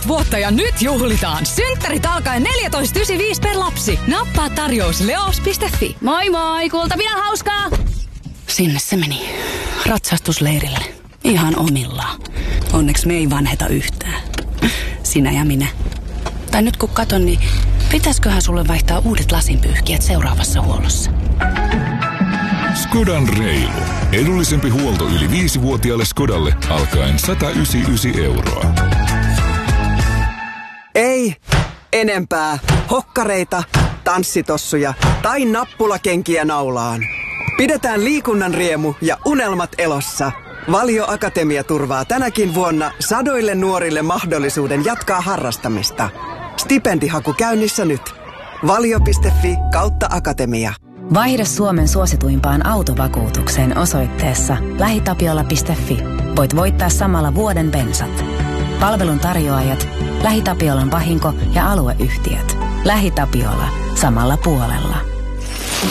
vuotta ja nyt juhlitaan. Synttärit alkaen 14,95 per lapsi. Nappaa tarjous leos.fi. Moi moi, Kultapian hauskaa! Sinne se meni. Ratsastusleirille. Ihan omillaan. Onneksi me ei vanheta yhtään. Sinä ja minä. Tai nyt kun katon, niin pitäisköhän sulle vaihtaa uudet lasinpyyhkijät seuraavassa huollossa? Skodan reilu. Edullisempi huolto yli 5-vuotiaalle Skodalle alkaen 199 €. Ei enempää hokkareita, tanssitossuja tai nappulakenkiä naulaan. Pidetään liikunnan riemu ja unelmat elossa. Valio Akatemia turvaa tänäkin vuonna sadoille nuorille mahdollisuuden jatkaa harrastamista. Stipendihaku käynnissä nyt. Valio.fi/akatemia. Vaihda Suomen suosituimpaan autovakuutukseen osoitteessa lähitapiola.fi. Voit voittaa samalla vuoden bensat. Palvelun tarjoajat, LähiTapiolan vahinko- ja alueyhtiöt. LähiTapiola. Samalla puolella.